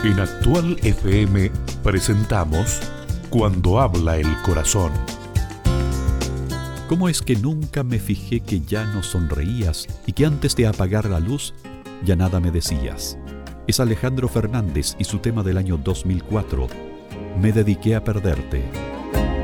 En Actual FM presentamos Cuando habla el corazón. ¿Cómo es que nunca me fijé que ya no sonreías y que antes de apagar la luz ya nada me decías? Es Alejandro Fernández y su tema del año 2004, Me dediqué a perderte.